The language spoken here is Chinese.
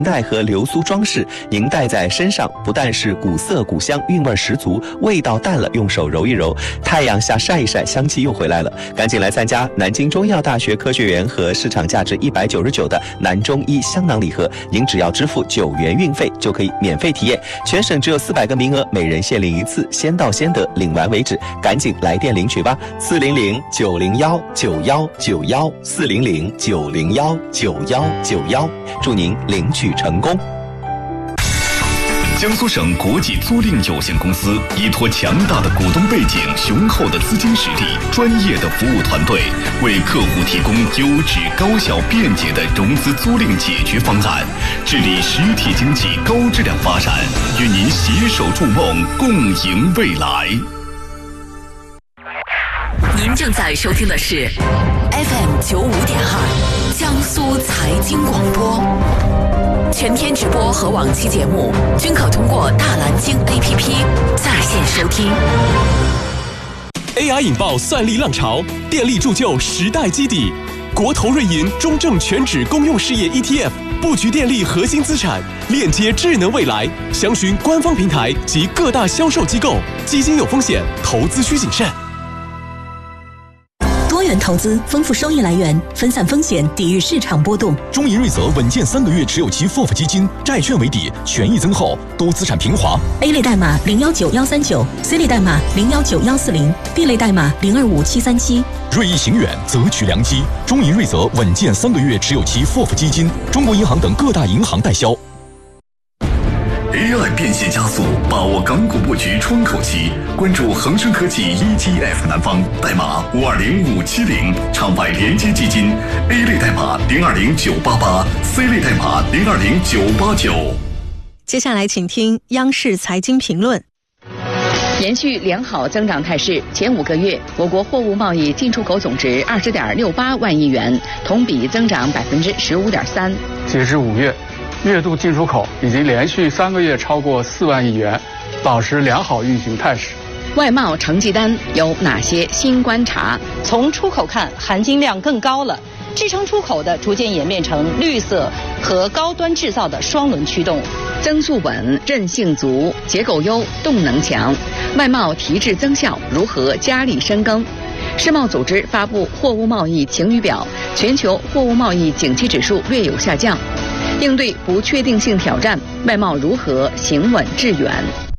带和流苏装饰，您戴在身上不但是古色古香，韵味十足，味道淡了用手揉一揉，太阳下晒一晒，香气又回来了。赶紧来参加南京中医药大学科学园和市场价值199的南中医香囊礼盒，您只要支付9元运费就可以免费体验，全省只有400个名额，每人限领1次，先到先得，领完为止，赶紧来电领取吧！400-901-9191，400-901-9191，祝您领取成功。 江苏省国际租赁有限公司依托强大的股东背景、雄厚的资金实力、专业的服务团队，为客户提供优质、高效、便捷的融资租赁解决方案，致力实体经济高质量发展，与您携手筑梦，共赢未来。 您正在收听的是 FM95.2江苏财经广播，全天直播和往期节目均可通过大蓝鲸 APP 在线收听。 AI 引爆算力浪潮，电力铸就时代基底。国投瑞银中证全指公用事业 ETF 布局电力核心资产，链接智能未来。详询官方平台及各大销售机构。基金有风险，投资需谨慎。 多元投资，丰富收益来源，分散风险，抵御市场波动。 中银瑞泽稳健3个月持有期 FOF 基金，债券为底，权益增厚，多资产平滑。 A 类代码019139， C 类代码019140， B 类代码025737。 锐意行远，择取良机。中银瑞泽稳健3个月持有期 FOF 基金，中国银行等各大银行代销。 AI 变现加速，把握港股布局窗口期，关注恒生科技 ETF 南方，代码520570，场外连接基金 A 类代码020988， C 类代码020989。 接下来请听央视财经评论。 延续良好增长态势，前5个月，我国货物贸易进出口总值20.68万亿元，同比增长15.3%。 截至5月，月度进出口已经连续3个月超过4万亿元，保持良好运行态势。 外贸成绩单有哪些新观察？ 从出口看，含金量更高了，支撑出口的逐渐演变成绿色和高端制造的双轮驱动。 增速稳，韧性足，结构优，动能强。外贸提质增效，如何加力深耕？世贸组织发布货物贸易晴雨表，全球货物贸易景气指数略有下降。应对不确定性挑战，外贸如何行稳致远？